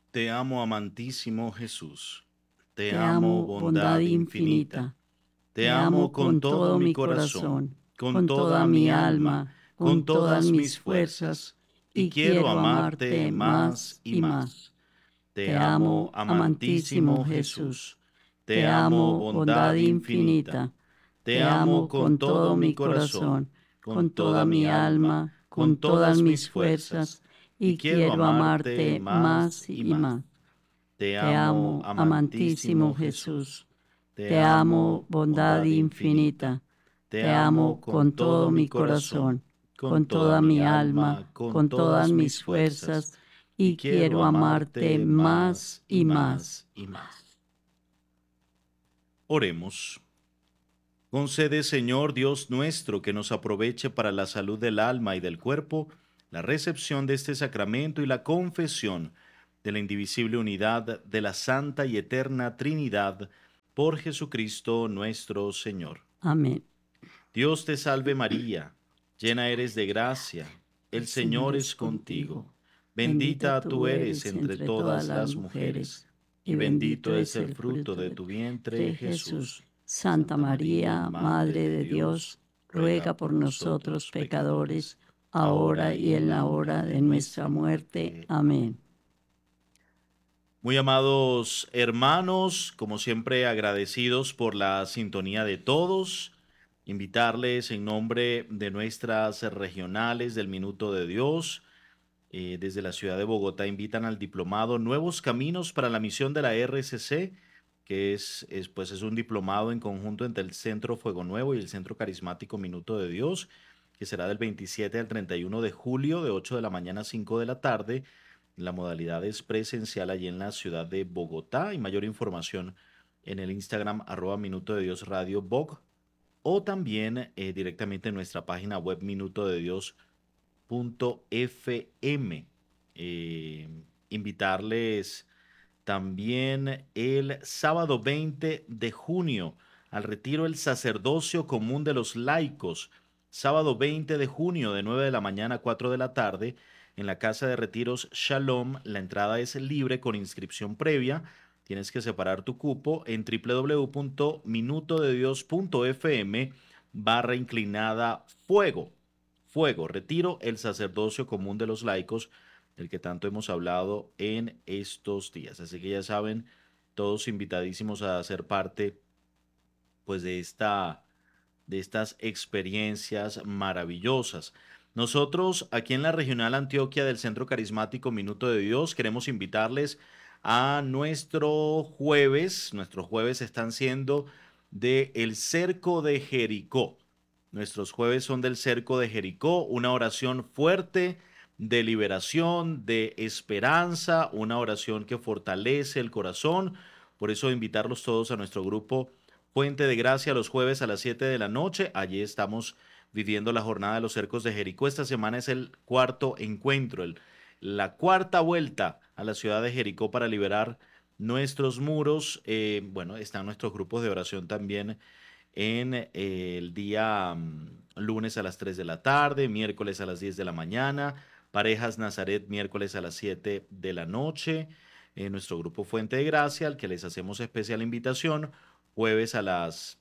Te amo, amantísimo Jesús. Te Te amo, amo, bondad bondad infinita. infinita. Te Te amo amo con con todo todo mi mi corazón, corazón, con con toda toda mi mi alma, alma, con con todas todas mis mis fuerzas, fuerzas, y y quiero quiero amarte amarte más más y y más. más. Te Te amo, amo, amantísimo amantísimo Jesús. Jesús. Te Te amo, amo, bondad bondad infinita. infinita. Te Te amo amo con con todo todo mi mi corazón, corazón, con con toda toda mi mi alma, alma, con con todas todas mis mis fuerzas, fuerzas, y y quiero quiero amarte amarte más más y y más. más. Te Te amo, amo, amantísimo amantísimo Jesús. Jesús. Te Te amo, amo, bondad bondad infinita. infinita. Te Te amo amo con con todo todo mi mi corazón, corazón, con con toda toda mi mi alma, alma, con con todas todas mis mis fuerzas, fuerzas, y y quiero quiero amarte amarte más más y y más. más y más. Oremos. Concede, Señor Dios nuestro, que nos aproveche para la salud del alma y del cuerpo, la recepción de este sacramento y la confesión de la indivisible unidad de la Santa y Eterna Trinidad, por Jesucristo nuestro Señor. Amén. Dios te salve María, llena eres de gracia, El el Señor Señor es es contigo. contigo. Bendita Bendita tú tú eres eres entre entre todas todas las las mujeres, mujeres, y y bendito bendito es es el el fruto fruto de de tu tu vientre, vientre, Jesús. Jesús. Santa Santa María, María, Madre Madre de de Dios, Dios, ruega ruega por por nosotros nosotros pecadores, pecadores, ahora ahora y y en en la la hora hora de de nuestra nuestra muerte. muerte. Amén. Amén. Muy amados hermanos, como siempre agradecidos por la sintonía de todos, invitarles en nombre de nuestras regionales del Minuto de Dios, desde la ciudad de Bogotá invitan al diplomado Nuevos Caminos para la Misión de la RCC, que es un diplomado en conjunto entre el Centro Fuego Nuevo y el Centro Carismático Minuto de Dios, que será del 27 al 31 de julio, de 8 de la mañana a 5 de la tarde. La modalidad es presencial allí en la ciudad de Bogotá, y mayor información en el Instagram Minuto de Dios Radio Bog, o también directamente en nuestra página web minutodedios.fm. Eh, Invitarles también el sábado 20 de junio al retiro El Sacerdocio Común de los Laicos. Sábado 20 de junio de 9 de la mañana a 4 de la tarde en la Casa de Retiros Shalom. La entrada es libre con inscripción previa. Tienes que separar tu cupo en www.minutodedios.fm barra inclinada fuego. Fuego, retiro el sacerdocio común de los laicos, del que tanto hemos hablado en estos días. Así que ya saben, todos invitadísimos a ser parte pues de estas experiencias maravillosas. Nosotros aquí en la Regional Antioquia del Centro Carismático Minuto de Dios queremos invitarles a nuestro jueves. Nuestros jueves están siendo de el Cerco de Jericó. Nuestros jueves son del Cerco de Jericó, una oración fuerte de liberación, de esperanza, una oración que fortalece el corazón. Por eso invitarlos todos a nuestro grupo Fuente de Gracia los jueves a las 7 de la noche. Allí estamos viviendo la jornada de los cercos de Jericó. Esta semana es el cuarto encuentro, la cuarta vuelta a la ciudad de Jericó para liberar nuestros muros. Bueno, están nuestros grupos de oración también en el día lunes a las 3 de la tarde, miércoles a las 10 de la mañana, Parejas Nazaret miércoles a las 7 de la noche, nuestro grupo Fuente de Gracia, al que les hacemos especial invitación, jueves a las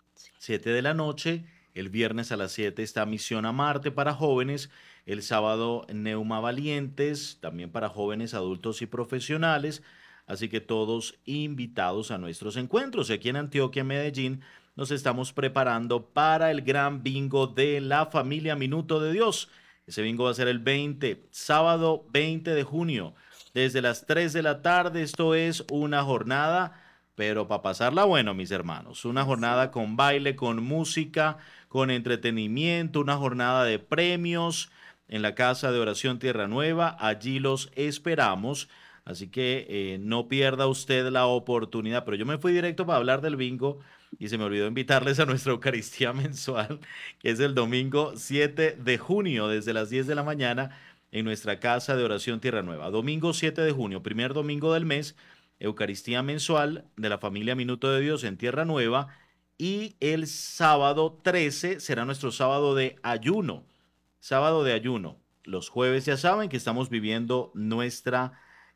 7 de la noche, el viernes a las 7 está Misión a Marte para jóvenes, el sábado Neuma Valientes, también para jóvenes, adultos y profesionales, así que todos invitados a nuestros encuentros. Aquí en Antioquia, Medellín, nos estamos preparando para el gran bingo de la familia Minuto de Dios. Ese bingo va a ser el sábado 20 de junio, desde las 3 de la tarde. Esto es una jornada, pero para pasarla bueno, mis hermanos. Una jornada Sí. con baile, con música, con entretenimiento, una jornada de premios en la Casa de Oración Tierra Nueva. Allí los esperamos. Así que no pierda usted la oportunidad. Pero yo me fui directo para hablar del bingo y se me olvidó invitarles a nuestra Eucaristía mensual, que es el domingo 7 de junio, desde las 10 de la mañana, en nuestra Casa de Oración Tierra Nueva. Domingo 7 de junio, primer domingo del mes, Eucaristía mensual de la familia Minuto de Dios en Tierra Nueva. Y el sábado 13 será nuestro sábado de ayuno. Sábado de ayuno. Los jueves ya saben que estamos viviendo nuestra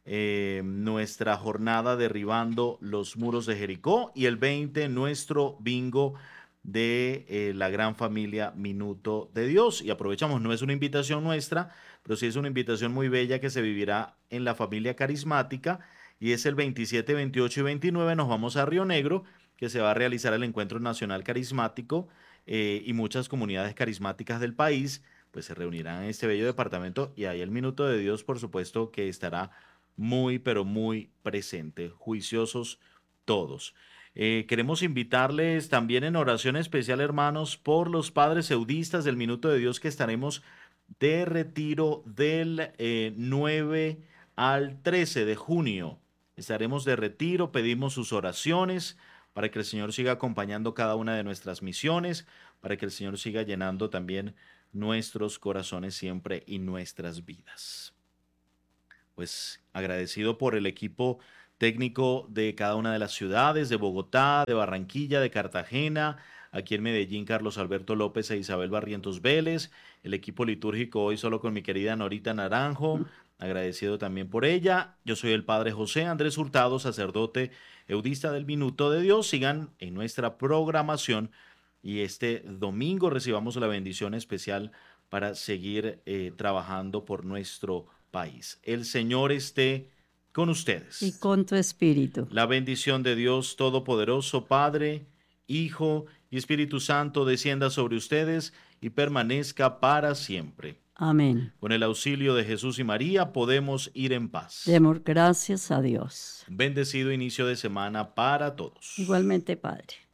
nuestra jornada derribando los muros de Jericó y el 20 nuestro bingo de la gran familia Minuto de Dios. Y aprovechamos, no es una invitación nuestra, pero sí es una invitación muy bella que se vivirá en la familia carismática y es el 27, 28 y 29. Nos vamos a Río Negro, que se va a realizar el Encuentro Nacional Carismático y muchas comunidades carismáticas del país pues se reunirán en este bello departamento y ahí el Minuto de Dios, por supuesto, que estará muy, pero muy presente, juiciosos todos. Queremos invitarles también en oración especial, hermanos, por los padres eudistas del Minuto de Dios que estaremos de retiro del 9 al 13 de junio. Estaremos de retiro, pedimos sus oraciones para que el Señor siga acompañando cada una de nuestras misiones, para que el Señor siga llenando también nuestros corazones siempre y nuestras vidas. Pues agradecido por el equipo técnico de cada una de las ciudades, de Bogotá, de Barranquilla, de Cartagena, aquí en Medellín, Carlos Alberto López e Isabel Barrientos Vélez, el equipo litúrgico hoy solo con mi querida Norita Naranjo, agradecido también por ella. Yo soy el Padre José Andrés Hurtado, sacerdote eudista del Minuto de Dios. Sigan en nuestra programación y este domingo recibamos la bendición especial para seguir trabajando por nuestro país. El Señor esté con ustedes. Y con tu espíritu. La bendición de Dios Todopoderoso, Padre, Hijo y Espíritu Santo descienda sobre ustedes y permanezca para siempre. Amén. Con el auxilio de Jesús y María podemos ir en paz. Demos gracias a Dios. Bendecido inicio de semana para todos. Igualmente, Padre.